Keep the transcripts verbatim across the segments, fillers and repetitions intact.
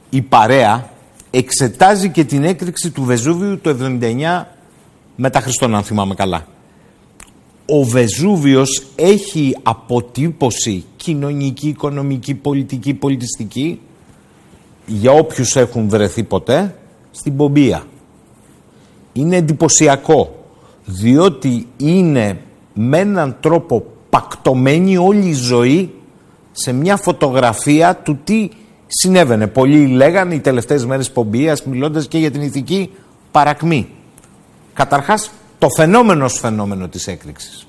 η παρέα εξετάζει και την έκρηξη του Βεζούβιου το εβδομήντα εννιά μετά Χριστόν, αν θυμάμαι καλά. Ο Βεζούβιος έχει αποτύπωση κοινωνική, οικονομική, πολιτική, πολιτιστική, για όποιους έχουν βρεθεί ποτέ, στην Πομπία. Είναι εντυπωσιακό, διότι είναι με έναν τρόπο πακτωμένη όλη η ζωή σε μια φωτογραφία του τι συνέβαινε. Πολλοί λέγανε οι τελευταίες μέρες Πομπίας, μιλώντας και για την ηθική παρακμή. Καταρχάς, το φαινόμενο ως φαινόμενο της έκρηξης.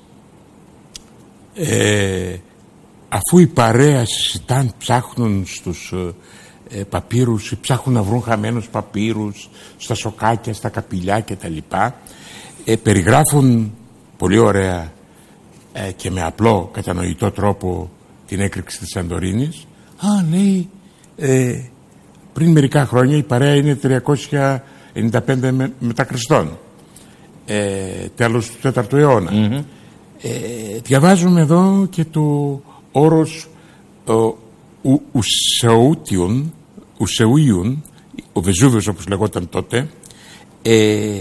Ε, αφού η παρέα συζητάν, ψάχνουν στους ε, παπύρους, ψάχνουν να βρουν χαμένους παπύρους στα σοκάκια, στα καπηλιά κτλ. Ε, περιγράφουν πολύ ωραία ε, και με απλό κατανοητό τρόπο την έκρηξη της Σαντορίνης. Α, λέει, ε, πριν μερικά χρόνια η παρέα είναι τριακόσια ενενήντα πέντε με, μετά Χριστόν. Ε, τέλος του τέταρτου αιώνα. Mm-hmm. Ε, διαβάζουμε εδώ και το όρος Ουσεούτιον, Ουσεούιον, ο Βεζούβιος όπως λεγόταν τότε, ε,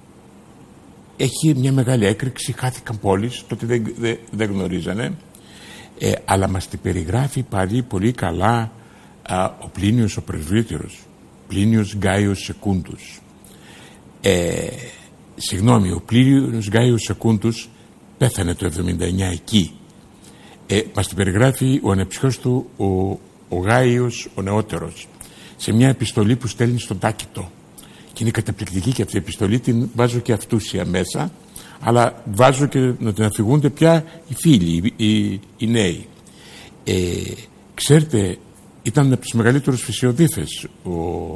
έχει μια μεγάλη έκρηξη, χάθηκαν πόλεις, τότε δεν, δεν, δεν γνωρίζανε, ε, αλλά μας την περιγράφει πάλι πολύ καλά α, ο Πλίνιος ο Πρεσβύτερος, Πλίνιος Γκάιος Σεκούντους. Ε, συγγνώμη, ο Πλίνιος Γκάιος Σεκούντους πέθανε το εβδομήντα εννιά εκεί. Ε, μας την περιγράφει ο ανεψιός του, ο, ο Γάιος ο νεότερος, σε μια επιστολή που στέλνει στον Τάκητο. Και είναι καταπληκτική και αυτή η επιστολή, την βάζω και αυτούσια μέσα, αλλά βάζω και να την αφηγούνται πια οι φίλοι, οι, οι, οι νέοι. Ε, ξέρετε, ήταν από τους μεγαλύτερους φυσιοδίφες ο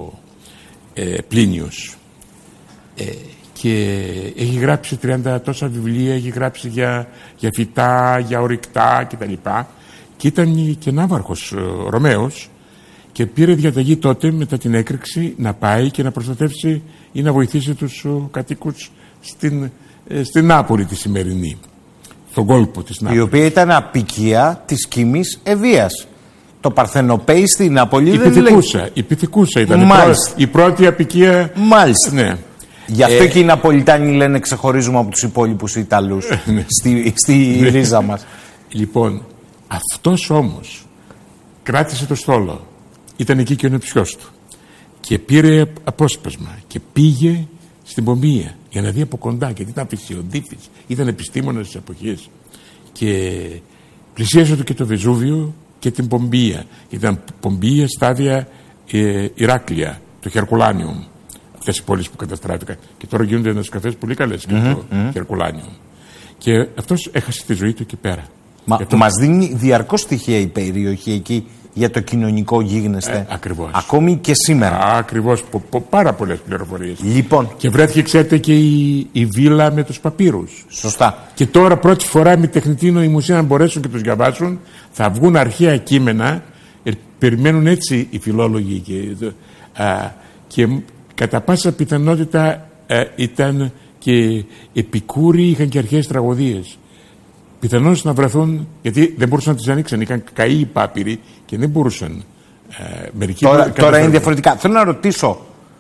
ε, Πλίνιος. Ε, και έχει γράψει τριάντα τόσα βιβλία, έχει γράψει για, για φυτά, για ορυκτά κτλ. Και ήταν και ναύαρχος ε, Ρωμαίος και πήρε διαταγή τότε μετά την έκρηξη να πάει και να προστατεύσει ή να βοηθήσει τους ε, κατοίκους στην, ε, στην Νάπολη τη σημερινή, στον κόλπο της Νάπολης. Η οποία ήταν απικία της Κίμης Ευβίας. Το Παρθενοπέι στην Νάπολη η δεν Πυθικούσα, λέει... η Πυθικούσα ήταν η πρώτη, η πρώτη απικία. Μάλιστα. Ναι. Γι' αυτό ε... και οι Ναπολιτάνοι λένε ξεχωρίζουμε από τους υπόλοιπους Ιταλούς στη, στη ρίζα μας. Λοιπόν, αυτός όμως κράτησε το στόλο. Ήταν εκεί και ο νεψιός του. Και πήρε απόσπασμα και πήγε στην Πομπία για να δει από κοντά, γιατί ήταν φυσιοδίφης, ήταν επιστήμονας της εποχής. Και πλησίασε του και το Βεζούβιο και την Πομπία. Ήταν Πομπία, στάδια ε, Ηράκλεια, το Χερκουλάνιουμ. Αυτές οι πόλεις που καταστράφηκαν. Και τώρα γίνονται ένας καφές πολύ καλές και mm-hmm, το mm-hmm. Χερκουλάνιουμ. Και αυτός έχασε τη ζωή του εκεί πέρα. Μα το... μας δίνει διαρκώς στοιχεία η περιοχή εκεί για το κοινωνικό γίγνεσθε. Ε, ακριβώς. Ακόμη και σήμερα. Α, ακριβώς. Πο, πο, πάρα πολλές πληροφορίες. Λοιπόν. Και βρέθηκε, ξέρετε, και η, η βίλα με τους παπύρους. Σωστά. Και τώρα πρώτη φορά με τεχνητή νοημοσύνη, αν μπορέσουν και τους διαβάσουν, θα βγουν αρχαία κείμενα. Ε, περιμένουν έτσι οι φιλόλογοι. Και, α, και κατά πάσα πιθανότητα α, ήταν και επικούροι, είχαν και αρχαίες τραγωδίες. Πιθανώς να βρεθούν, γιατί δεν μπορούσαν να τις ανοίξουν, είχαν καεί οι πάπυροι και δεν μπορούσαν. Ε, μερικοί τώρα τώρα είναι διαφορετικά. Θέλω να ρωτήσω,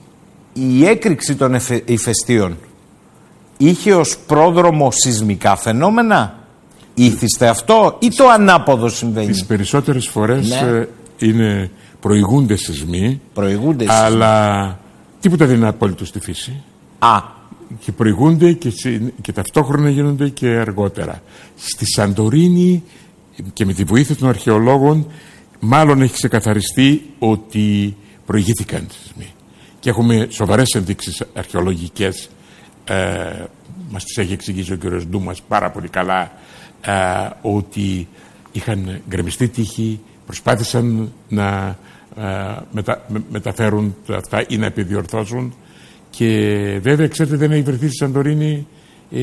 η έκρηξη των εφε, ηφαιστείων είχε ως πρόδρομο σεισμικά φαινόμενα, ήθιστε αυτό ή το ανάποδο συμβαίνει? Τις περισσότερες φορές ναι. ε, είναι προηγούνται σεισμοί, προηγούνται αλλά σεισμοί. Τίποτα δεν είναι απόλυτο στη φύση. Α. Και προηγούνται και, και ταυτόχρονα γίνονται και αργότερα. Στη Σαντορίνη και με τη βοήθεια των αρχαιολόγων μάλλον έχει ξεκαθαριστεί ότι προηγήθηκαν σεισμοί. Και έχουμε σοβαρές ενδείξεις αρχαιολογικές, ε, μας τις έχει εξηγήσει ο κ. Ντούμας πάρα πολύ καλά, ε, ότι είχαν γκρεμιστεί τείχη, προσπάθησαν να ε, μετα, με, μεταφέρουν αυτά ή να επιδιορθώσουν. Και βέβαια, ξέρετε, δεν έχει βρεθεί στη Σαντορίνη, ε,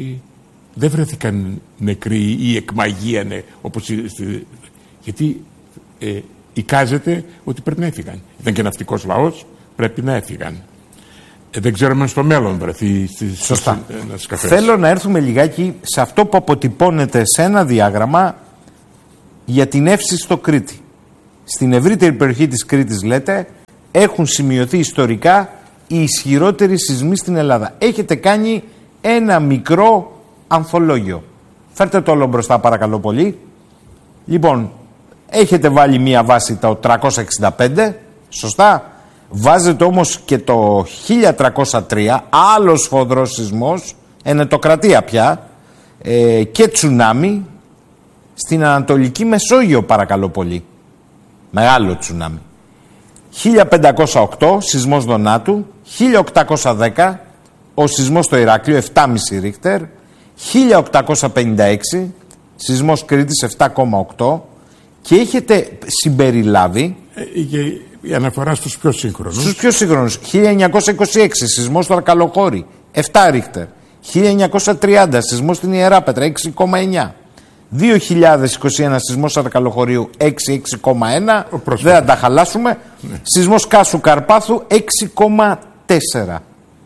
δεν βρέθηκαν νεκροί ή εκμαγείανε, όπως στη, γιατί ε, εικάζεται ότι πρέπει να έφυγαν. Ήταν και ναυτικός λαός, πρέπει να έφυγαν. Ε, δεν ξέρουμε αν στο μέλλον βρεθεί στις, Σωστά. ένας καφές. Θέλω να έρθουμε λιγάκι σε αυτό που αποτυπώνεται σε ένα διάγραμμα για την εύση στο Κρήτη. Στην ευρύτερη περιοχή της Κρήτης, λέτε, έχουν σημειωθεί ιστορικά οι ισχυρότεροι σεισμοί στην Ελλάδα. Έχετε κάνει ένα μικρό ανθολόγιο. Φέρτε το όλο μπροστά παρακαλώ πολύ. Λοιπόν, έχετε βάλει μία βάση το τριακόσια εξήντα πέντε, σωστά. Βάζετε όμως και το χίλια τριακόσια τρία, άλλος σφοδρός σεισμός, ενετοκρατία πια, ε, και τσουνάμι στην Ανατολική Μεσόγειο παρακαλώ πολύ. Μεγάλο τσουνάμι. χίλια πεντακόσια οκτώ, σεισμός Δονάτου, χίλια οκτακόσια δέκα, ο σεισμός στο Ηράκλειο, επτά κόμμα πέντε Ρίχτερ, χίλια οκτακόσια πενήντα έξι, σεισμός Κρήτης επτά κόμμα οκτώ, και έχετε συμπεριλάβει... Ε, η, η αναφορά στους πιο σύγχρονους. Στους πιο σύγχρονους. χίλια εννιακόσια είκοσι έξι, σεισμός στο Αρκαλοχώρι, επτά Ρίχτερ. χίλια εννιακόσια τριάντα, σεισμός στην Ιεράπετρα, έξι κόμμα εννιά. δύο χιλιάδες είκοσι ένα, σεισμός Αρκαλοχωρίου, έξι κόμμα ένα. Δεν θα τα χαλάσουμε. Ναι. Σεισμός Κάσου Καρπάθου, έξι κόμμα τέσσερα.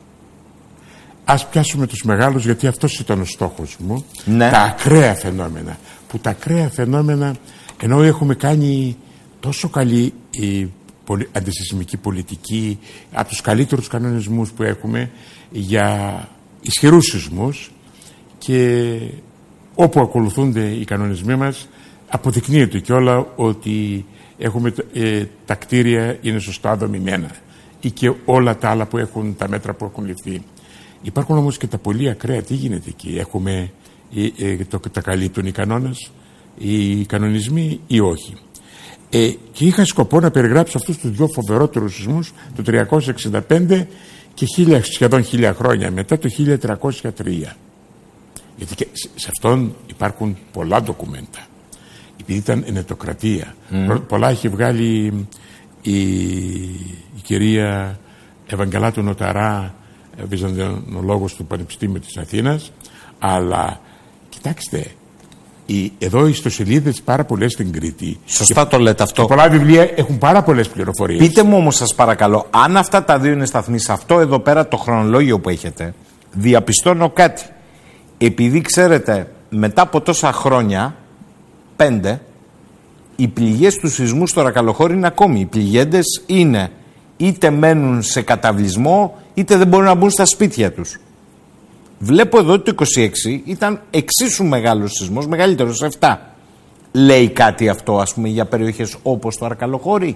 Ας πιάσουμε τους μεγάλους, γιατί αυτός ήταν ο στόχος μου. Ναι. Τα ακραία φαινόμενα. Που τα ακραία φαινόμενα, ενώ έχουμε κάνει τόσο καλή η αντισεισμική πολιτική, από τους καλύτερους κανονισμούς που έχουμε για ισχυρούς σεισμούς, και όπου ακολουθούνται οι κανονισμοί μας αποδεικνύεται κιόλα ότι έχουμε, ε, τα κτίρια είναι σωστά δομημένα, ή και όλα τα άλλα που έχουν, τα μέτρα που έχουν ληφθεί. Υπάρχουν όμως και τα πολύ ακραία. Τι γίνεται εκεί? Έχουμε, ε, ε, το, τα καλύπτουν οι κανόνες, οι κανονισμοί ή όχι? Ε, και είχα σκοπό να περιγράψω αυτούς τους δυο φοβερότερους σεισμούς, το τριακόσια εξήντα πέντε και χίλια, σχεδόν χίλια χρόνια μετά, το χίλια τριακόσια τρία. Γιατί και σε αυτόν υπάρχουν πολλά ντοκουμέντα. Επειδή ήταν ενετοκρατία. Mm. Πολλά έχει βγάλει η, η κυρία Ευαγγελάτου Νοταρά, βυζαντινολόγος του Πανεπιστήμιου της Αθήνας. Αλλά κοιτάξτε, οι, εδώ οι ιστοσελίδες πάρα πολλές στην Κρήτη. Σωστά το λέτε αυτό. Πολλά βιβλία έχουν πάρα πολλές πληροφορίες. Πείτε μου όμως, σας παρακαλώ, αν αυτά τα δύο είναι σταθμοί, σε αυτό εδώ πέρα το χρονολόγιο που έχετε, διαπιστώνω κάτι. Επειδή ξέρετε, μετά από τόσα χρόνια, πέντε, οι πληγές του σεισμού στο Αρκαλοχώρι είναι ακόμη. Οι πληγέντες είναι είτε μένουν σε καταβλισμό, είτε δεν μπορούν να μπουν στα σπίτια τους. Βλέπω εδώ ότι το είκοσι έξι ήταν εξίσου μεγάλος σεισμός, μεγαλύτερος, επτά. Λέει κάτι αυτό, ας πούμε, για περιοχές όπως το Αρκαλοχώρι?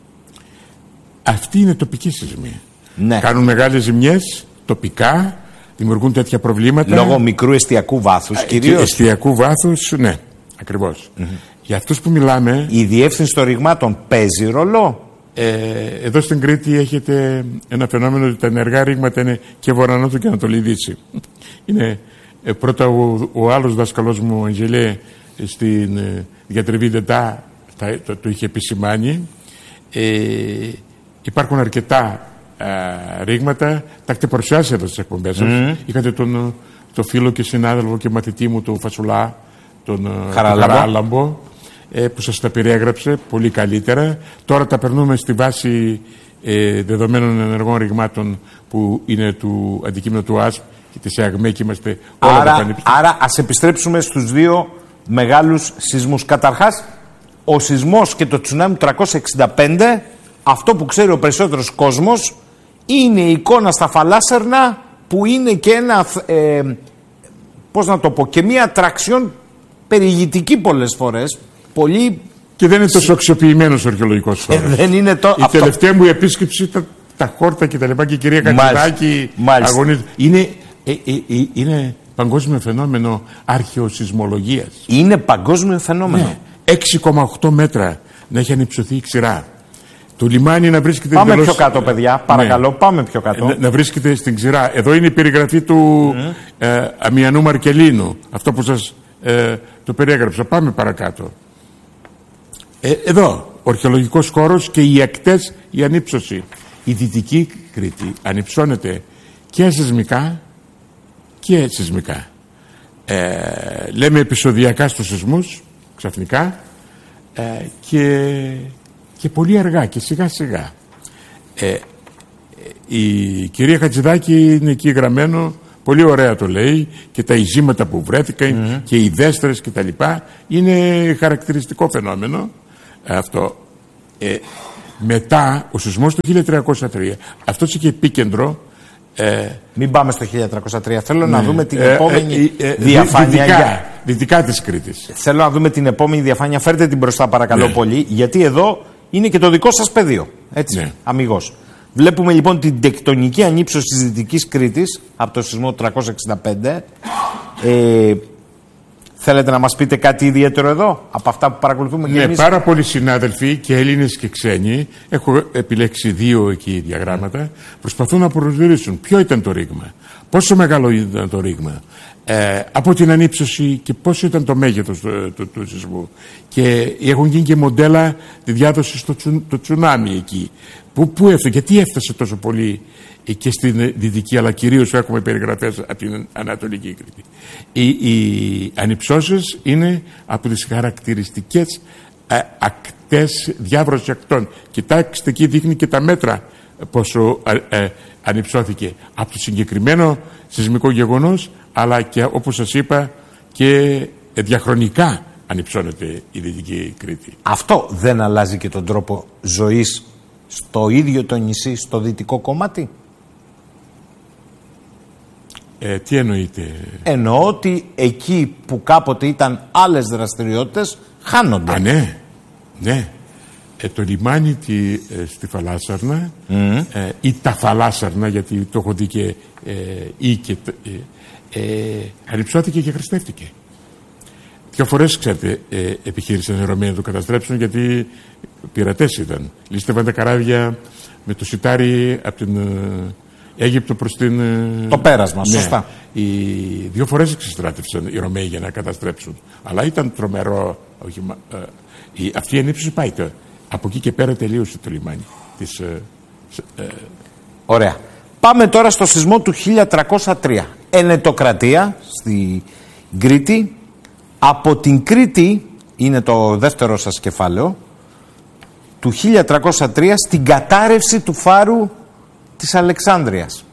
Αυτοί είναι τοπικοί σεισμοί. Ναι. Κάνουν μεγάλες ζημιές τοπικά, δημιουργούν τέτοια προβλήματα. Λόγω μικρού εστιακού βάθους κυρίως. Εστιακού βάθους, ναι, ακριβώς. Mm-hmm. Για αυτούς που μιλάμε... Η διεύθυνση των ρηγμάτων παίζει ρόλο? Ε, εδώ στην Κρήτη έχετε ένα φαινόμενο ότι τα ενεργά ρήγματα είναι και βορρανότου και Ανατολή Δύση. Είναι ε, πρώτα ο, ο άλλος δάσκαλός μου, ο Αγγελέ, στην ε, διατριβή ΔΕΤΑ το, το, το είχε επισημάνει. Ε, υπάρχουν αρκετά α, ρήγματα, τα έχετε παρουσιάσει εδώ στις εκπομπές σας. Mm. Είχατε τον το φίλο και συνάδελφο και μαθητή μου, τον Φασουλά, τον Χαράλαμπο, ε, που σας τα περιέγραψε πολύ καλύτερα. Τώρα τα περνούμε στη βάση ε, δεδομένων ενεργών ρηγμάτων που είναι του αντικείμενο του ΑΣΠ και της ΕΑΓΜΕ, και είμαστε όλα άρα, τα πανεπιστήμια. Άρα ας επιστρέψουμε στους δύο μεγάλους σεισμούς. Καταρχάς, ο σεισμός και το τσουνάμι του τριακόσια εξήντα πέντε, αυτό που ξέρει ο περισσότερος κόσμος, είναι η εικόνα στα Φαλάσσερνα, που είναι και ένα, ε, πώς να το πω, και μια ατραξιόν περιηγητική πολλές φορές. Πολύ... Και δεν είναι τόσο αξιοποιημένος ο αρχαιολογικός χώρος. Ε, δεν είναι το... Η αυτό... τελευταία μου επίσκεψη ήταν τα χόρτα και τα λοιπά, και η κυρία Κατσιδάκη αγωνίζεται. Είναι, ε, ε, ε, είναι παγκόσμιο φαινόμενο αρχαιοσυσμολογίας. Είναι παγκόσμιο φαινόμενο. Ναι. έξι κόμμα οκτώ μέτρα να έχει ανυψωθεί η ξηρά. Το λιμάνι να βρίσκεται... Πάμε εντελώς... πιο κάτω, παιδιά. Παρακαλώ, ναι. Πάμε πιο κάτω. Να, να βρίσκεται στην ξηρά. Εδώ είναι η περιγραφή του mm. ε, Αμιανού Μαρκελίνου. Αυτό που σας ε, το περιέγραψα. Πάμε παρακάτω. Ε, εδώ, ο αρχαιολογικός χώρος και οι ακτές, η ανύψωση. Η Δυτική Κρήτη ανυψώνεται και σεισμικά και σεισμικά. Ε, λέμε επεισοδιακά στους σεισμούς, ξαφνικά, ε, και, και πολύ αργά και σιγά σιγά. Ε, η κυρία Χατζηδάκη είναι εκεί γραμμένο, πολύ ωραία το λέει, και τα ειζήματα που βρέθηκαν mm-hmm. και οι δέστρες και τα λοιπά, είναι χαρακτηριστικό φαινόμενο αυτό. Ε, Μετά, ο σεισμός του χίλια τριακόσια τρία, αυτός είχε επίκεντρο. Ε, Μην πάμε στο χίλια τριακόσια τρία. Θέλω ναι, να δούμε την ε, επόμενη ε, ε, διαφάνεια. Δυτικά, για... δυτικά της Κρήτης. Θέλω να δούμε την επόμενη διαφάνεια. Φέρτε την μπροστά, παρακαλώ, ναι. πολύ, γιατί εδώ είναι και το δικό σας πεδίο. Έτσι, ναι. αμιγώς. Βλέπουμε λοιπόν την τεκτονική ανύψωση της Δυτικής Κρήτης από το σεισμό τριακόσια εξήντα πέντε. Ε, θέλετε να μας πείτε κάτι ιδιαίτερο εδώ από αυτά που παρακολουθούμε και ναι, εμείς? Πάρα πολλοί συνάδελφοι και Έλληνες και ξένοι, έχω επιλέξει δύο εκεί διαγράμματα, προσπαθούν να προσδιορίσουν ποιο ήταν το ρήγμα, πόσο μεγάλο ήταν το ρήγμα, ε, από την ανύψωση και πόσο ήταν το μέγεθος του, του, του σεισμού. Και έχουν γίνει και μοντέλα τη διάδοση στο τσου, το τσουνάμι εκεί. Πού, πού έφτασε, γιατί έφτασε τόσο πολύ και στην Δυτική, αλλά κυρίως έχουμε περιγραφές από την Ανατολική Κρήτη. Οι, οι ανυψώσεις είναι από τις χαρακτηριστικές α, ακτές, διάβρωση ακτών. Κοιτάξτε, εκεί δείχνει και τα μέτρα πόσο α, α, ανυψώθηκε από το συγκεκριμένο σεισμικό γεγονός, αλλά και, όπως σας είπα, και διαχρονικά ανυψώνεται η Δυτική Κρήτη. Αυτό δεν αλλάζει και τον τρόπο ζωής στο ίδιο το νησί, στο δυτικό κομμάτι? Ε, τι εννοείτε? Εννοώ ότι εκεί που κάποτε ήταν άλλες δραστηριότητες χάνονται. Α, ναι, ναι. Ε, το λιμάνι τη, ε, στη Θαλάσσαρνα mm. ε, ή τα Θαλάσσαρνα, γιατί το έχω δει και ε, ή και ε, ε, ανυψώθηκε και χρηστεύτηκε. Δύο φορές, ξέρετε, ε, επιχείρησαν οι Ρωμαίοι να το καταστρέψουν, γιατί πειρατές ήταν. Λίστευαν τα καράβια με το σιτάρι από την ε, Αίγυπτο προς την... Το πέρασμα, ναι. σωστά. Οι δύο φορές εξιστράτευσαν οι Ρωμαίοι για να καταστρέψουν. Αλλά ήταν τρομερό. Όχι, ε, η, αυτή η ανύψωση πάει το, από εκεί και πέρα τελείωσε το λιμάνι της, ε, ε, Ωραία. Πάμε τώρα στο σεισμό του χίλια τριακόσια τρία. Ενετοκρατία στη Κρήτη. Από την Κρήτη, είναι το δεύτερο σας κεφάλαιο, του χίλια τριακόσια τρία, στην κατάρρευση του φάρου της Αλεξάνδρειας.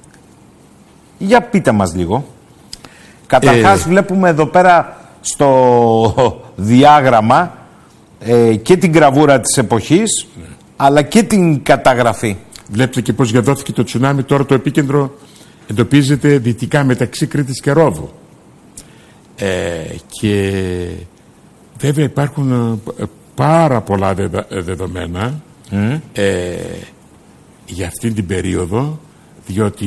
Για πείτε μας λίγο. Καταρχάς ε... βλέπουμε εδώ πέρα στο διάγραμμα ε, και την γραβούρα της εποχής, ναι. αλλά και την καταγραφή. Βλέπετε και πώς διαδόθηκε το τσουνάμι. Τώρα το επίκεντρο εντοπίζεται δυτικά μεταξύ Κρήτης και Ρόδου. Ε, και βέβαια υπάρχουν πάρα πολλά δεδο, δεδομένα mm. ε, για αυτή την περίοδο, διότι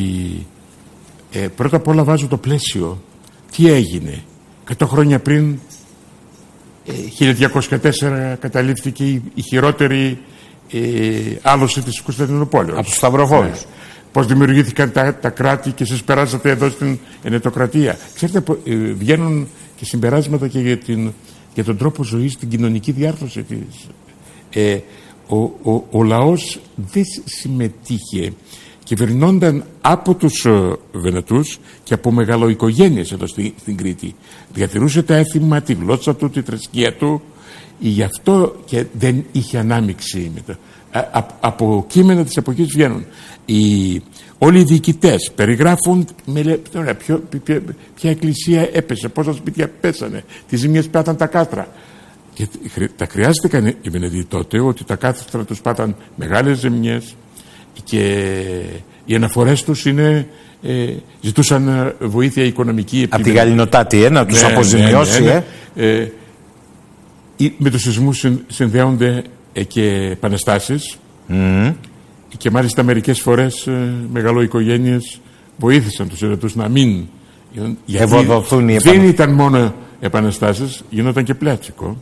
ε, πρώτα απ' όλα βάζω το πλαίσιο. Τι έγινε εκατό χρόνια πριν? ε, χίλια διακόσια τέσσερα καταλήφθηκε η, η χειρότερη ε, άλωση της Κωνσταντινούπολης από τους Σταυροφόρους. Ναι. Πώς δημιουργήθηκαν τα, τα κράτη και εσείς περάσατε εδώ στην Ενετοκρατία. Ξέρετε, ε, βγαίνουν και συμπεράσματα και για, την, για τον τρόπο ζωής, την κοινωνική διάρθρωση της. Ε, ο, ο, ο λαός δεν συμμετείχε. Κυβερνώνταν από τους ε, Βενετούς και από μεγαλοοικογένειες εδώ στη, στην Κρήτη. Διατηρούσε τα έθιμα, τη γλώσσα του, τη θρησκεία του. Γι' αυτό και δεν είχε ανάμειξη με το. Α, από κείμενα της εποχής βγαίνουν. Οι, όλοι οι διοικητές περιγράφουν με, τώρα, ποιο, ποια, ποια εκκλησία έπεσε, πόσα σπίτια πέσανε, τι ζημιές πέθαν τα κάστρα. Και τα χρειάζεται οι Βενεδοί τότε, ότι τα κάστρα τους πάθαν μεγάλες ζημιές και οι αναφορές τους είναι, ε, ζητούσαν βοήθεια οικονομική. Από τη Γαληνοτάτη, ε, να τους ναι, αποζημιώσει. Ναι, ναι, ναι. Ε. Ε, με τους σεισμούς συνδέονται ε, και επαναστάσεις mm. και μάλιστα μερικές φορές ε, μεγαλοοικογένειες βοήθησαν τους ερετούς να μην ευοδοθούν οι δεν ήταν μόνο επαναστάσεις, γινόταν και πλάτσικο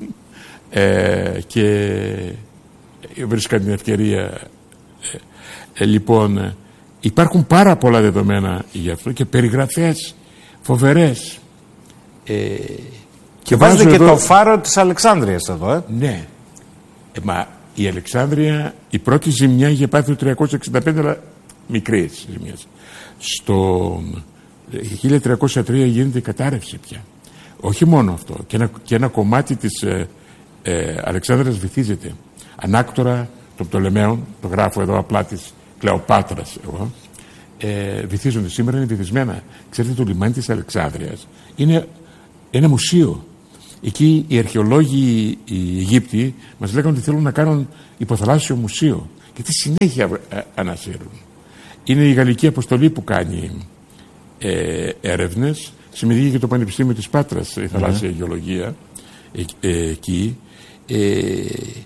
ε, και βρίσκαν την ευκαιρία ε, ε, λοιπόν ε, υπάρχουν πάρα πολλά δεδομένα γι' αυτό και περιγραφές φοβερές ε, και βάζετε και εδώ το φάρο της Αλεξάνδρειας εδώ, ε. Ναι. Ε, μα η Αλεξάνδρεια, η πρώτη ζημιά είχε πάθει το τριακόσια εξήντα πέντε, αλλά μικρές ζημιές. Στο χίλια τριακόσια τρία γίνεται η κατάρρευση πια. Όχι μόνο αυτό. Και ένα, και ένα κομμάτι της ε, ε, Αλεξάνδρειας βυθίζεται. Ανάκτορα των Πτολεμαίων, το γράφω εδώ απλά της Κλεοπάτρας εγώ, ε, βυθίζονται. Σήμερα είναι βυθισμένα. Ξέρετε, το λιμάνι της Αλεξάνδρειας είναι ένα μουσείο. Εκεί οι αρχαιολόγοι οι Αιγύπτιοι μας λέγανε ότι θέλουν να κάνουν υποθαλάσσιο μουσείο και τι συνέχεια ανασύρουν. Είναι η Γαλλική Αποστολή που κάνει ε, έρευνες, συμμετείχε και το Πανεπιστήμιο της Πάτρας η θαλάσσια mm-hmm. γεωλογία ε, ε, εκεί. Ε,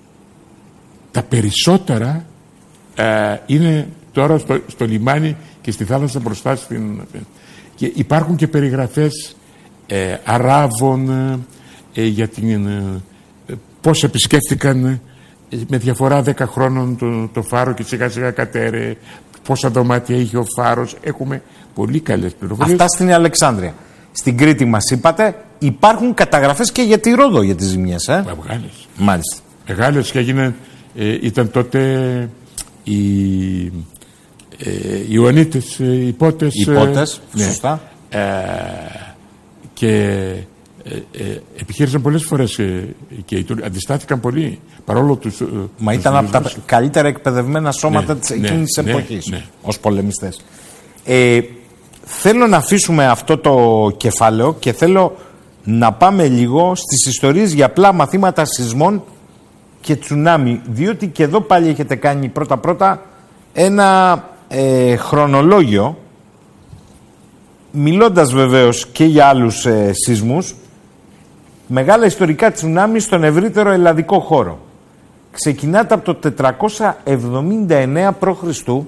τα περισσότερα ε, είναι τώρα στο, στο λιμάνι και στη θάλασσα μπροστά στην... Και υπάρχουν και περιγραφές ε, Αράβων ε, για την, ε, πώς επισκέφτηκαν ε, με διαφορά δέκα χρόνων το, το φάρο και σιγά σιγά κατέρε, πόσα δωμάτια είχε ο φάρος. Έχουμε πολύ καλές πληροφορίες. Αυτά στην Αλεξάνδρεια. Στην Κρήτη μας είπατε, υπάρχουν καταγραφές και για τη Ρόδο για τις ζημιές. Ε? Μεγάλες. Μάλιστα. Μεγάλες και έγιναν, ε, ήταν τότε οι, ε, οι Ιωαννίτες οι υπότες. Οι υπότες, ε, σωστά. Ναι. Ε, και ε, ε, επιχείρησαν πολλές φορές ε, και αντιστάθηκαν πολύ παρόλο τους. Μα τους ήταν από τα τους... καλύτερα εκπαιδευμένα σώματα ναι, της εκείνης ναι, εποχής ναι, ναι. ως πολεμιστές. Ε, θέλω να αφήσουμε αυτό το κεφάλαιο και θέλω να πάμε λίγο στις ιστορίες για απλά μαθήματα σεισμών και τσουνάμι, διότι και εδώ πάλι έχετε κάνει πρώτα-πρώτα ένα ε, χρονολόγιο, μιλώντας βεβαίως και για άλλους ε, σεισμούς, μεγάλα ιστορικά τσουνάμι στον ευρύτερο ελλαδικό χώρο. Ξεκινάτε από το τετρακόσια εβδομήντα εννέα π.Χ.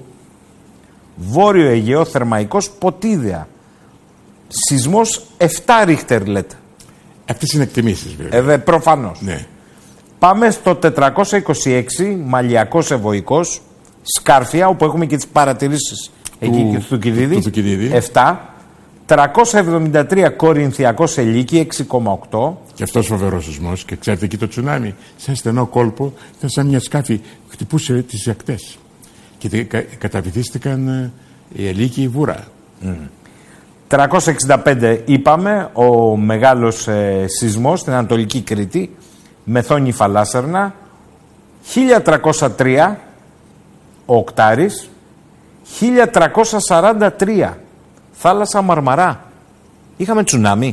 Βόρειο Αιγαίο, Θερμαϊκός, Ποτίδεα. Σεισμός επτά Ρίχτερ λέτε. Αυτές είναι εκτιμήσεις βέβαια. Ε, προφανώς. Ναι. Πάμε στο τετρακόσια είκοσι έξι, Μαλιακός Ευωικός, Σκάρφια, όπου έχουμε και τις παρατηρήσεις του, εκεί και του Θουκυδίδη, επτά. τριακόσια εβδομήντα τρία Κορινθιακός Ελίκη, έξι κόμμα οκτώ. Και αυτός φοβερός σεισμός. Και ξέρετε εκεί το τσουνάμι, σε στενό κόλπο, ήταν σαν μια σκάφη, χτυπούσε τις ακτές. Και κα, καταβυθίστηκαν οι Ελίκη, η Βούρα. Mm. τριακόσια εξήντα πέντε είπαμε, ο μεγάλος ε, σεισμός στην Ανατολική Κρήτη, Μεθόνη Φαλάσσερνα. χίλια τριακόσια τρία ο Οκτάρης. χίλια τριακόσια σαράντα τρία θάλασσα Μαρμαρά. Είχαμε τσουνάμι.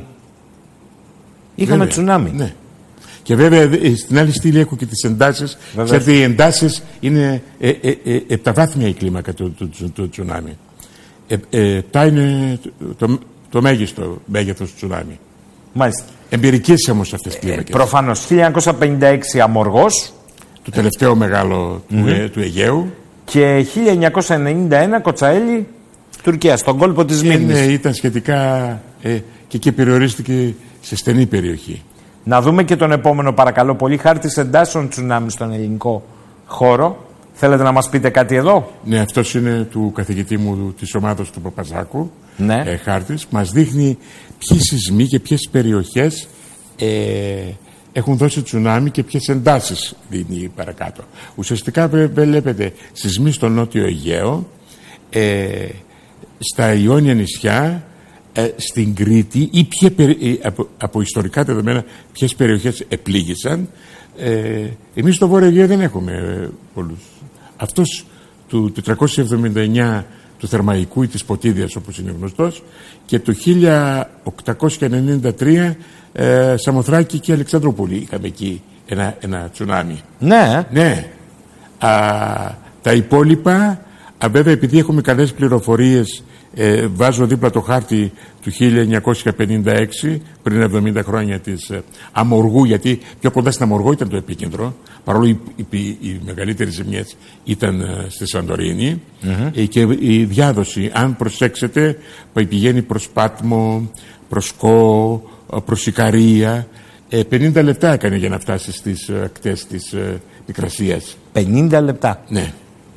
Είχαμε βέβαια, τσουνάμι. Ναι. Και βέβαια στην άλλη στήλη έχω και τις εντάσεις. Ξέρετε, οι εντάσεις είναι ε, ε, ε, επταβάθμια η κλίμακα του, του, του, του τσουνάμι. Ε, ε, επτά είναι το, το, το μέγιστο μέγεθος του τσουνάμι. Μάλιστα. Εμπειρικές όμως αυτές τις κλίμακες. Ε, προφανώς. χίλια εννιακόσια πενήντα έξι Αμοργός. Το τελευταίο μεγάλο mm-hmm. του, ε, του Αιγαίου. Και χίλια εννιακόσια ενενήντα ένα Κοτσαέλη, Τουρκία, στον κόλπο της Μύρνης. Ε, ναι, ήταν σχετικά ε, και εκεί περιορίστηκε σε στενή περιοχή. Να δούμε και τον επόμενο παρακαλώ πολύ. Χάρτης εντάσσεων τσουνάμι στον ελληνικό χώρο. Θέλετε να μας πείτε κάτι εδώ? Ναι, αυτός είναι του καθηγητή μου της ομάδας του Παπαζάκου. Ναι. Ε, χάρτης. Μας δείχνει ποιοι σεισμοί και ποιες περιοχές ε, έχουν δώσει τσουνάμι και ποιες εντάσεις δίνει παρακάτω. Ουσιαστικά βλέπετε σεισμοί στο Νότιο Αιγαίο, ε, στα Ιόνια νησιά, ε, στην Κρήτη ή ποια, από, από ιστορικά δεδομένα ποιες περιοχές επλήγησαν. Ε, εμείς στο Βόρειο Αιγαίο δεν έχουμε ε, πολλούς. Αυτός του τετρακόσια εβδομήντα εννέα του Θερμαϊκού ή της Ποτίδιας όπως είναι γνωστός και το χίλια οκτακόσια ενενήντα τρία ε, Σαμοθράκη και Αλεξανδρούπολη είχαμε εκεί ένα, ένα τσουνάμι. Ναι. Ναι. Α, τα υπόλοιπα α, βέβαια επειδή έχουμε καλές πληροφορίες ε, βάζω δίπλα το χάρτη του χίλια εννιακόσια πενήντα έξι πριν εβδομήντα χρόνια της ε, Αμοργού, γιατί πιο κοντά στην Αμοργό ήταν το επίκεντρο παρόλο οι, οι, οι μεγαλύτερες ζημιές ήταν ε, στη Σαντορίνη mm-hmm. ε, και η διάδοση αν προσέξετε πηγαίνει προς Πάτμο, προς Κο, προς Ικαρία. ε, πενήντα λεπτά έκανε για να φτάσει στις ε, ακτές της ε, Μικρασίας. πενήντα λεπτά. Ναι.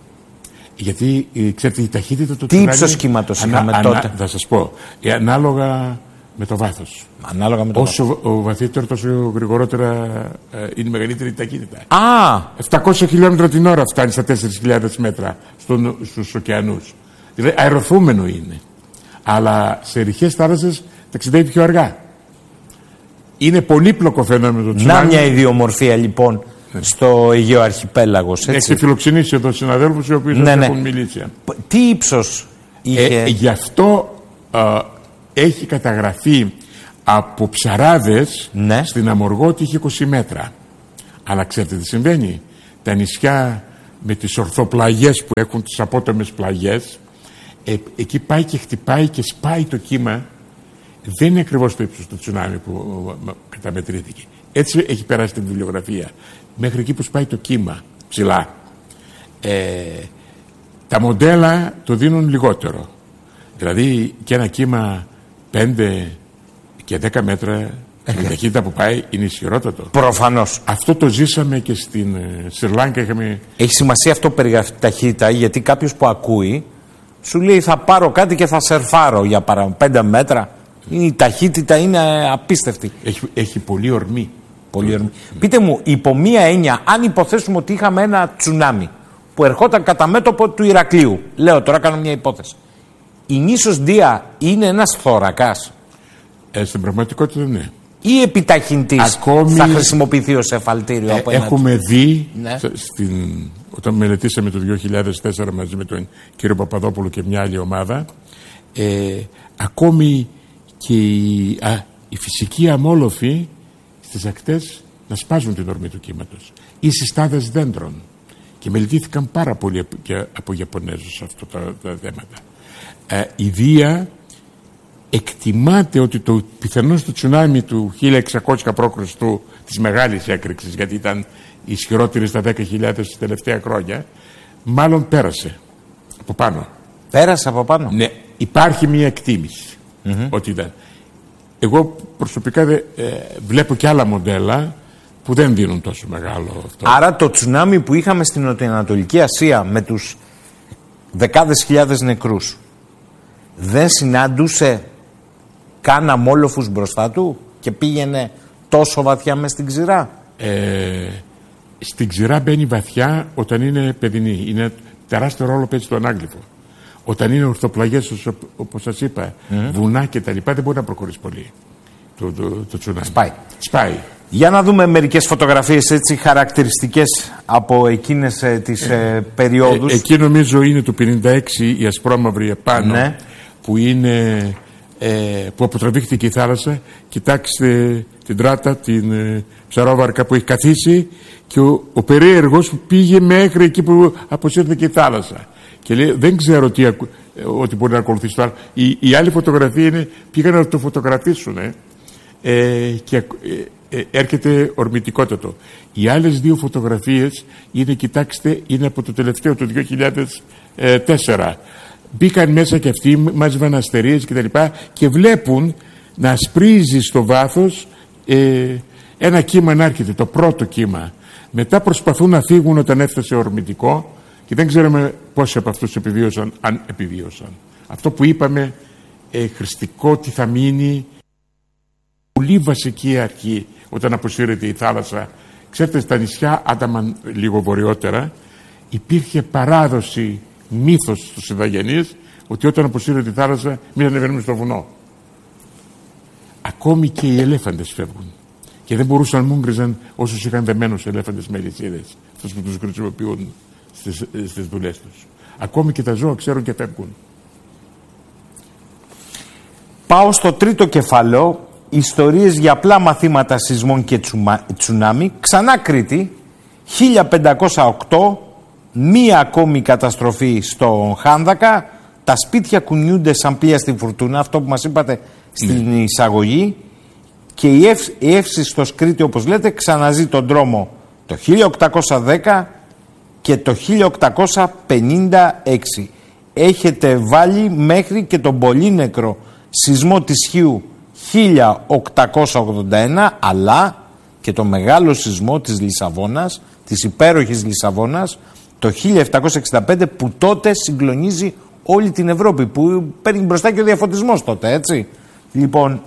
Γιατί ξέρετε η ταχύτητα του τι ύψος κύματος είχαμε ανα, τότε? ανα, θα σας πω. Ε, ανάλογα με το βάθος. Ανάλογα με το Όσο βάθος. ο βαθύτερο τόσο γρηγορότερα ε, είναι μεγαλύτερη η ταχύτητα. Α! επτακόσια χιλιόμετρα την ώρα φτάνει στα τέσσερις χιλιάδες μέτρα στον, στους ωκεανούς. Δηλαδή αεροφούμενο είναι. Αλλά σε ρηχές θάλασσες ταξιδεύει πιο αργά. Είναι πολύπλοκο φαινόμενο το τσουνάμι. Να μια ιδιομορφία λοιπόν ναι. στο Αιγαίο Αρχιπέλαγος. Έχει φιλοξενήσει εδώ συναδέλφους οι οποίοι ναι, ναι. έχουν μιλήσει. Τι ύψος είχε? Ε, γι' αυτό α, έχει καταγραφεί από ψαράδες, ναι, στην Αμοργώτη είχε είκοσι μέτρα. Αλλά ξέρετε τι συμβαίνει? Τα νησιά με τις ορθοπλαγιές που έχουν τις απότομες πλαγιές, ε, εκεί πάει και χτυπάει και σπάει το κύμα. Δεν είναι ακριβώς το ύψος του τσουνάμι που καταμετρήθηκε. Έτσι έχει περάσει την βιβλιογραφία. Μέχρι εκεί που σπάει το κύμα ψηλά. Ε, τα μοντέλα το δίνουν λιγότερο. Δηλαδή και ένα κύμα πέντε και δέκα μέτρα, η ταχύτητα που πάει είναι ισχυρότατο. Προφανώς. Αυτό το ζήσαμε και στην Σρι Λάγκα. Είχαμε... Έχει σημασία αυτό περί ταχύτητα, γιατί κάποιος που ακούει σου λέει θα πάρω κάτι και θα σερφάρω για παράδειγμα πέντε μέτρα. Η ταχύτητα είναι απίστευτη. Έχει, έχει πολύ ορμή. Πολύ ορμή. Mm. Πείτε μου, υπό μία έννοια, αν υποθέσουμε ότι είχαμε ένα τσουνάμι που ερχόταν κατά μέτωπο του Ηρακλείου, λέω τώρα κάνω μια υπόθεση, η νήσος Δία είναι ένας θώρακας? Ε, στην πραγματικότητα ναι. Ή επιταχυντής Ακόμη... θα χρησιμοποιηθεί ως εφαλτήριο? Ε, από έχουμε ένα... δει, ναι, στην... όταν μελετήσαμε το δύο χιλιάδες τέσσερα μαζί με τον κύριο Παπαδόπουλο και μια άλλη ομάδα, ε, ακόμη και οι, α, οι φυσικοί αμόλοφοι στις ακτές να σπάζουν την ορμή του κύματος, ή συστάδες δέντρων, και μελετήθηκαν πάρα πολύ από, από Ιαπωνέζους αυτά τα, τα θέματα. Ε, η Δία εκτιμάται ότι το πιθανό του τσουνάμι του χίλια εξακόσια π.Χ. της μεγάλης έκρηξης, γιατί ήταν ισχυρότερη στα δέκα χιλιάδες τελευταία χρόνια, μάλλον πέρασε από πάνω. Πέρασε από πάνω. Ναι, υπάρχει μια εκτίμηση mm-hmm. ότι ήταν. Εγώ προσωπικά δε, ε, βλέπω και άλλα μοντέλα που δεν δίνουν τόσο μεγάλο αυτό. Άρα το τσουνάμι που είχαμε στην Νοτιοανατολική Ασία με τους δεκάδες χιλιάδες νεκρούς δεν συνάντουσε καν αμόλοφους μπροστά του και πήγαινε τόσο βαθιά μες στην ξηρά? Ε, στην ξηρά μπαίνει βαθιά όταν είναι παιδινή. Είναι τεράστιο ρόλο παίζει το ανάγλυφο. Όταν είναι ορθοπλαγιές, όπως σας είπα, mm. βουνά και τα λοιπά, δεν μπορεί να προχωρήσει πολύ το, το, το τσουνάμι. Σπάει. Σπάει. Για να δούμε μερικές φωτογραφίες έτσι χαρακτηριστικές από εκείνες ε, τις ε, περιόδους. Ε, εκεί νομίζω είναι το πενήντα έξι η ασπρόμαυρη επάνω, ναι, που είναι ε, που αποτραβήχθηκε η θάλασσα. Κοιτάξτε την τράτα, την ε, ψαρόβαρκα που έχει καθίσει, και ο, ο περίεργος πήγε μέχρι εκεί που αποσύρθηκε η θάλασσα. Και λέει, δεν ξέρω τι, ότι μπορεί να ακολουθήσει το άλλο. Η, η άλλη φωτογραφία είναι, πήγαν να το φωτογραφίσουν ε, ε, και ε, ε, έρχεται ορμητικότατο. Οι άλλες δύο φωτογραφίες είναι, κοιτάξτε, είναι από το τελευταίο, το δύο χιλιάδες τέσσερα. Μπήκαν μέσα και αυτοί, μάζευαν αστερίες και τα λοιπά, και βλέπουν να σπρίζει στο βάθος ε, ένα κύμα να έρχεται, το πρώτο κύμα. Μετά προσπαθούν να φύγουν όταν έφτασε ορμητικό, και δεν ξέρουμε πόσοι από αυτούς επιβίωσαν, αν επιβίωσαν. Αυτό που είπαμε, ε, χρηστικό τι θα μείνει, πολύ βασική αρχή όταν αποσύρεται η θάλασσα. Ξέρετε, στα νησιά Άνταμαν, λίγο βορειότερα, υπήρχε παράδοση, μύθος στους Ιδαγενείς, ότι όταν αποσύρεται η θάλασσα μην ανεβαίνουμε στο βουνό. Ακόμη και οι ελέφαντες φεύγουν. Και δεν μπορούσαν, μούγκριζαν όσους είχαν δεμένους ελέφαντες με αλυσίδες, αυτούς που τους χρησιμοποιούν στις, στις δουλειές τους. Ακόμη και τα ζώα ξέρουν και φεύγουν. Πάω στο τρίτο κεφάλαιο, ιστορίες για απλά μαθήματα σεισμών και τσουμα, τσουνάμι. Ξανά Κρήτη, χίλια πεντακόσια οκτώ, μία ακόμη καταστροφή στο Χάνδακα, τα σπίτια κουνιούνται σαν πλοία στη φουρτούνα, αυτό που μας είπατε στην mm. εισαγωγή, και η, ευ, η εύσιστος Κρήτη, όπως λέτε, ξαναζεί τον δρόμο το χίλια οκτακόσια δέκα και το χίλια οκτακόσια πενήντα έξι. Έχετε βάλει μέχρι και τον πολύ νεκρό σεισμό της Χίου χίλια οκτακόσια ογδόντα ένα, αλλά και το μεγάλο σεισμό της Λισαβόνας, της υπέροχης Λισαβόνας, το χίλια επτακόσια εξήντα πέντε, που τότε συγκλονίζει όλη την Ευρώπη, που παίρνει μπροστά και ο διαφωτισμός τότε, έτσι. Λοιπόν,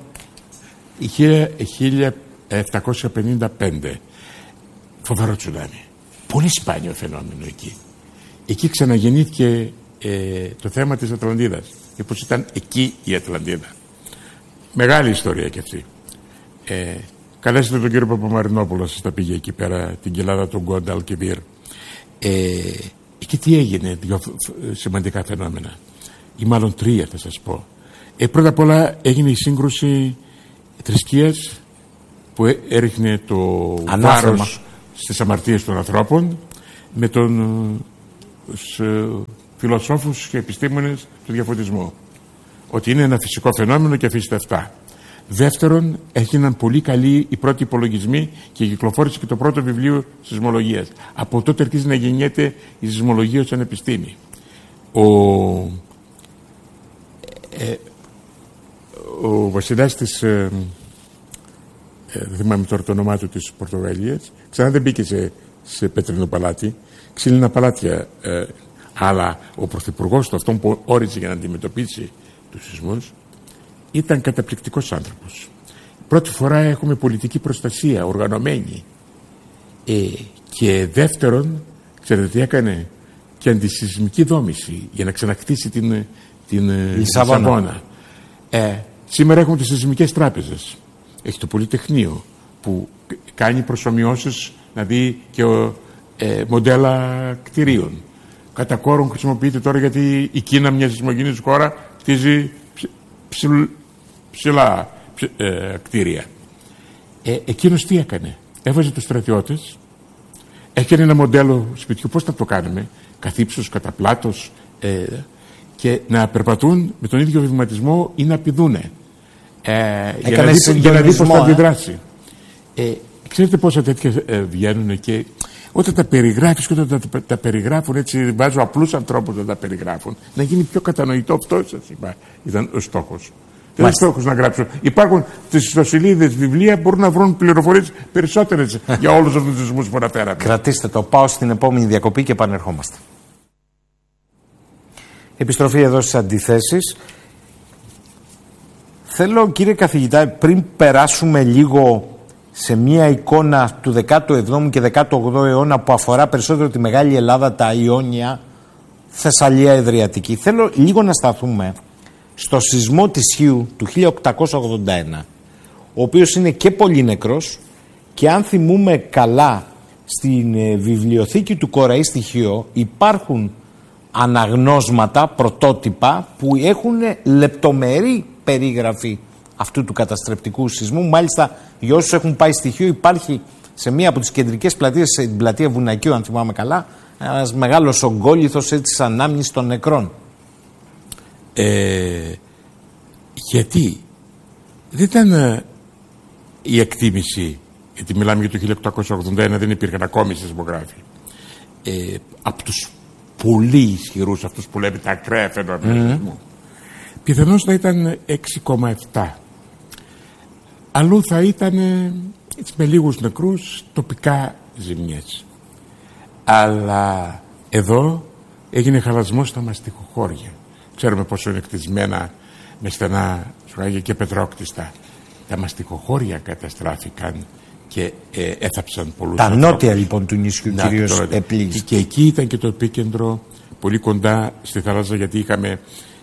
χίλια επτακόσια πενήντα πέντε, φοβερό τσουνάμι. Πολύ σπάνιο φαινόμενο εκεί. Εκεί ξαναγεννήθηκε ε, το θέμα της Ατλαντίδας, και πως ήταν εκεί η Ατλαντίδα. Μεγάλη ιστορία κι αυτή. Ε, καλέσετε τον κύριο Παπαμαρινόπουλο, σας τα πήγε εκεί πέρα, την κοιλάδα του Γκόνταλ και Μπίρ. Ε, εκεί τι έγινε, δύο σημαντικά φαινόμενα, ή μάλλον τρία θα σας πω. Ε, πρώτα απ' όλα έγινε η σύγκρουση θρησκείας που έριχνε το βάρος στις αμαρτίες των ανθρώπων με τον τους φιλοσόφους και επιστήμονες του διαφωτισμού. Ότι είναι ένα φυσικό φαινόμενο και αφήστε αυτά. Δεύτερον, έγιναν πολύ καλοί οι πρώτοι υπολογισμοί και κυκλοφόρησε και το πρώτο βιβλίο σεισμολογίας. Από τότε αρχίζει να γεννιέται η σεισμολογία σαν επιστήμη. Ο, ε, ο βασιλιάς της, ε, ε, δεν θυμάμαι τώρα το όνομά του, της Πορτογαλίας, ξανά δεν μπήκε σε, σε πέτρινο παλάτι, ξύλινα παλάτια, ε, αλλά ο πρωθυπουργός του, αυτόν που όριζε για να αντιμετωπίσει τους σεισμούς, ήταν καταπληκτικός άνθρωπος. Πρώτη φορά έχουμε πολιτική προστασία, οργανωμένη. Ε, και δεύτερον, ξέρετε τι έκανε, και αντισυσμική δόμηση για να ξανακτήσει την, την Λισαβόνα. Ε, σήμερα έχουμε τις σεισμικές τράπεζες. Έχει το Πολυτεχνείο που κάνει προσομοιώσεις, να δει και ο, ε, μοντέλα κτηρίων. Κατά κόρον χρησιμοποιείται τώρα γιατί η Κίνα, μια σεισμογενής χώρα, χτίζει ψηλ, ψηλά ψ, ε, κτίρια. Ε, εκείνος τι έκανε? Έβαζε τους στρατιώτες, έκανε ένα μοντέλο σπιτιού, πώς θα το κάνουμε, καθύψους, κατά πλάτος, ε, και να περπατούν με τον ίδιο βηματισμό ή να πηδούνε. Ε, για, να δει, για να δει πώς θα αντιδράσει. Ε, ξέρετε πόσα τέτοια ε, βγαίνουν και όταν τα περιγράφεις και όταν τα, τα, τα περιγράφουν έτσι, βάζω απλούς ανθρώπους να τα περιγράφουν, να γίνει πιο κατανοητό. Αυτό σας είπα, ήταν ο στόχος. Δεν είναι στόχος να γράψω. Υπάρχουν στις ιστοσελίδες βιβλία που μπορούν να βρουν πληροφορίες περισσότερες για όλους αυτούς τους σεισμούς που αναφέραμε. Κρατήστε το, πάω στην επόμενη διακοπή και επανερχόμαστε. Επιστροφή εδώ στις αντιθέσεις. Θέλω, κύριε καθηγητά, πριν περάσουμε λίγο σε μια εικόνα του δέκατου εβδόμου και δέκατου ογδόου αιώνα που αφορά περισσότερο τη Μεγάλη Ελλάδα, τα Ιόνια, Θεσσαλία, Εδριατική, θέλω λίγο να σταθούμε στο σεισμό της Χίου του χίλια οκτακόσια ογδόντα ένα, ο οποίος είναι και πολύ νεκρός, και αν θυμούμε καλά στην ε, βιβλιοθήκη του Κοραή στοιχείο υπάρχουν αναγνώσματα, πρωτότυπα που έχουν λεπτομερή περίγραφη αυτού του καταστρεπτικού σεισμού. Μάλιστα, για όσους έχουν πάει στοιχείο, υπάρχει σε μία από τις κεντρικές πλατείες, σε την πλατεία Βουνακίου, αν θυμάμαι καλά, ένας μεγάλος ογκόλιθος της ανάμνησης των νεκρών. Ε, γιατί δεν ήταν ε, η εκτίμηση, γιατί μιλάμε για το χίλια οκτακόσια ογδόντα ένα, δεν υπήρχαν ακόμη σεισμογράφοι, ε, από τους πολύ ισχυρούς, αυτούς που λέμε τα ακραία φαινόμενα, mm. πιθανώς θα ήταν έξι κόμμα επτά. Αλλού θα ήταν έτσι, με λίγους νεκρούς, τοπικά ζημιές. Αλλά εδώ έγινε χαλασμός στα μαστιχοχώρια. Ξέρουμε πόσο είναι κτισμένα με στενά σφράγια και πετρόκτιστα. Τα μαστιχοχώρια καταστράφηκαν και ε, έθαψαν πολλούς τα ανθρώπους. νότια λοιπόν του νησιού κυρίως επλήγησαν. Και, και εκεί ήταν και το επίκεντρο, πολύ κοντά στη θάλασσα, γιατί είχαμε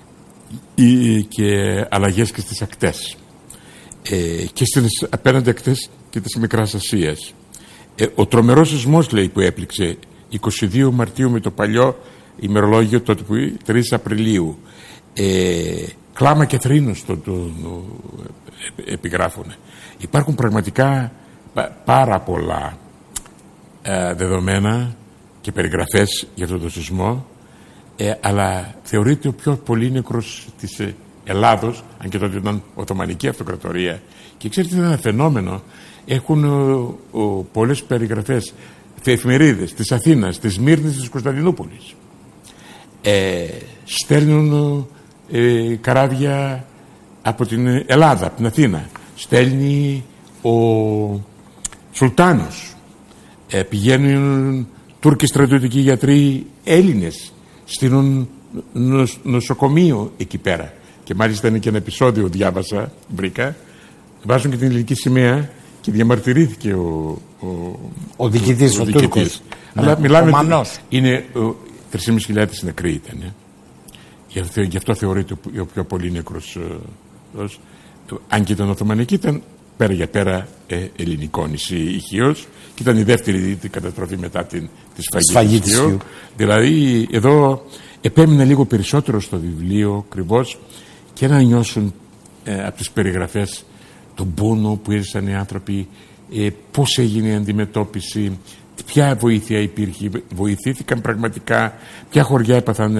ή, και αλλαγές και στις ακτές. Ε, και στις απέναντι ακτές και της Μικράς Ασίας. Ε, ο τρομερός σεισμός, λέει, που έπληξε είκοσι δύο Μαρτίου με το παλιό ημερολόγιο, τότε που τρεις Απριλίου, ε, κλάμα και θρήνους το, το, το, ε, επιγράφουν. Υπάρχουν πραγματικά πάρα πολλά ε, δεδομένα και περιγραφές για αυτό το σεισμό, ε, αλλά θεωρείται ο πιο πολύνεκρος της ε, Ελλάδος, αν και τότε ήταν Οθωμανική Αυτοκρατορία. Και ξέρετε, είναι ένα φαινόμενο. Έχουν ο, ο, πολλές περιγραφές, εφημερίδες της Αθήνας, της Μύρνης, της Κωνσταντινούπολης. Ε, στέλνουν ε, καράβια από την Ελλάδα, από την Αθήνα. Στέλνει ο Σουλτάνος. Ε, πηγαίνουν Τούρκοι στρατιωτικοί γιατροί Έλληνες. Στείλουν νοσ, νοσοκομείο εκεί πέρα. Και μάλιστα είναι και ένα επεισόδιο, διάβασα, βρήκα. Βάζουν και την ελληνική σημαία και διαμαρτυρήθηκε ο, ο, ο διοικητής, ο, ο, ο Τούρκος. Αλλά ναι, μιλάμε, ο είναι τρεις χιλιάδες πεντακόσιοι νεκροί ήταν. Ε. Γι, αυτό, γι' αυτό θεωρείται ο πιο πολύ νεκρός. Ε, αν και ήταν Οθωμανική, ήταν πέρα για πέρα ε, ελληνικό νησί Ιχίος, και ήταν η δεύτερη την καταστροφή μετά την, τη σφαγή της Ιχίου. Δηλαδή εδώ επέμεινε λίγο περισσότερο στο βιβλίο ακριβώς, και να νιώσουν ε, από τις περιγραφές τον πόνο που έζησαν οι άνθρωποι, ε, πώς έγινε η αντιμετώπιση, ποια βοήθεια υπήρχε, βοηθήθηκαν πραγματικά, ποια χωριά έπαθαν